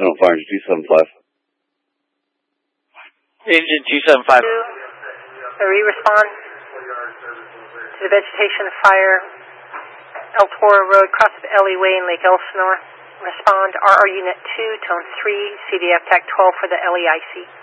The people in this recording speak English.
Center Fire Engine 275. Engine 275. Respond to the vegetation fire, El Toro Road, cross of Ellie Way in Lake Elsinore. Respond RR Unit 2, Tone 3, CDF TAC 12 for the LEIC.